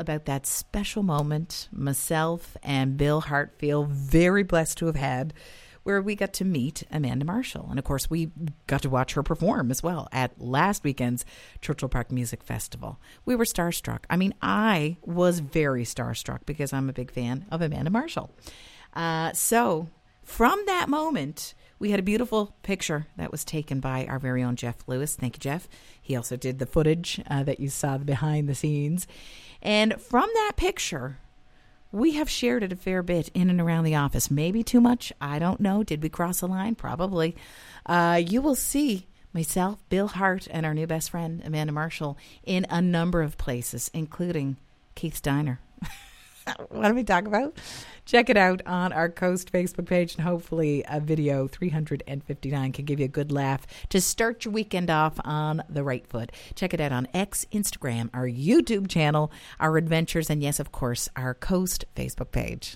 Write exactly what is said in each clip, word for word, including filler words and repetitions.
about that special moment myself and Bill Hart feel very blessed to have had, where we got to meet Amanda Marshall. And, of course, we got to watch her perform as well at last weekend's Churchill Park Music Festival. We were starstruck. I mean, I was very starstruck because I'm a big fan of Amanda Marshall. Uh, so from that moment, we had a beautiful picture that was taken by our very own Jeff Lewis. Thank you, Jeff. He also did the footage uh, that you saw behind the scenes. And from that picture, we have shared it a fair bit in and around the office. Maybe too much. I don't know. Did we cross a line? Probably. Uh, you will see myself, Bill Hart, and our new best friend, Amanda Marshall, in a number of places, including Keith's Diner. What do we talk about? Check it out on our Coast Facebook page, and hopefully a video three hundred fifty-nine can give you a good laugh to start your weekend off on the right foot. Check it out on X, Instagram, our YouTube channel, our adventures, and yes, of course, our Coast Facebook page.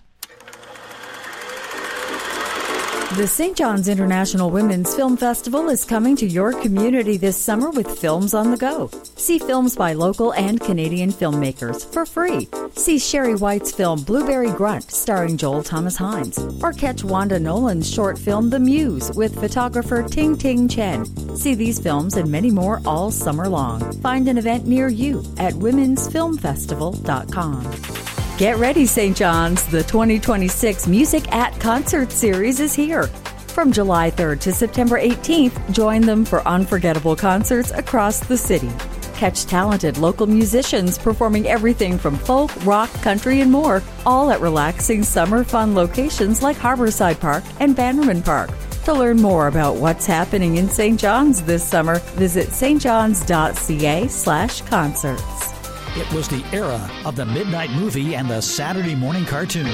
The Saint John's International Women's Film Festival is coming to your community this summer with Films on the Go. See films by local and Canadian filmmakers for free. See Sherry White's film Blueberry Grunt starring Joel Thomas Hines. Or catch Wanda Nolan's short film The Muse with photographer Ting Ting Chen. See these films and many more all summer long. Find an event near you at womens film festival dot com. Get ready, Saint John's. The twenty twenty-six Music at Concert Series is here. From July third to September eighteenth, join them for unforgettable concerts across the city. Catch talented local musicians performing everything from folk, rock, country, and more, all at relaxing summer fun locations like Harborside Park and Bannerman Park. To learn more about what's happening in Saint John's this summer, visit stjohns.ca slash concerts. It was the era of the midnight movie and the Saturday morning cartoon.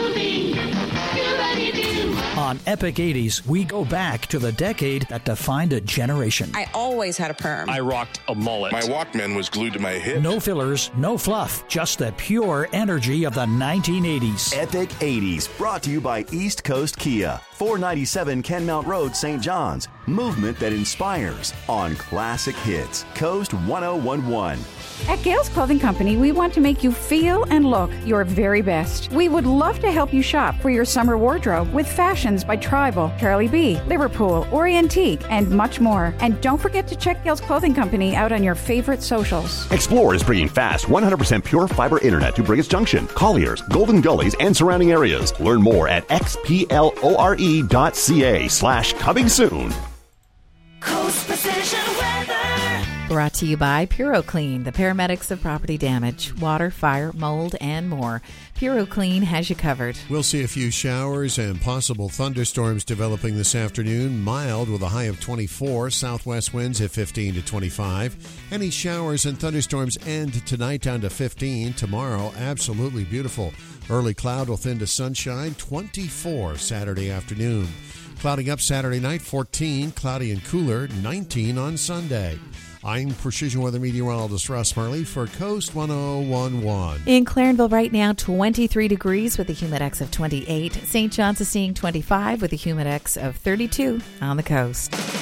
On Epic eighties, we go back to the decade that defined a generation. I always had a perm. I rocked a mullet. My Walkman was glued to my hip. No fillers, no fluff, just the pure energy of the nineteen eighties. Epic eighties, brought to you by East Coast Kia. four ninety-seven Kenmount Road, Saint John's. Movement that inspires on Classic Hits. Coast one oh one one. At Gales Clothing Company, we want to make you feel and look your very best. We would love to help you shop for your summer wardrobe with fashions by Tribal, Charlie B, Liverpool, Orientique, and much more. And don't forget to check Gales Clothing Company out on your favorite socials. Explore is bringing fast one hundred percent pure fiber internet to Brigus Junction, Colliers, Golden Gullies, and surrounding areas. Learn more at xplore dot ca slash coming soon. Coast Precision Weather. Brought to you by PuroClean, the paramedics of property damage, water, fire, mold, and more. PuroClean has you covered. We'll see a few showers and possible thunderstorms developing this afternoon. Mild with a high of twenty-four. Southwest winds at fifteen to twenty-five. Any showers and thunderstorms end tonight down to fifteen. Tomorrow, absolutely beautiful. Early cloud will thin to sunshine. twenty-four Saturday afternoon. Clouding up Saturday night, fourteen. Cloudy and cooler, nineteen on Sunday. I'm Precision Weather Meteorologist Russ Marley for Coast one oh one one. In Clarenville right now, twenty-three degrees with a humidex of twenty-eight. Saint John's is seeing twenty-five with a humidex of thirty-two on the coast.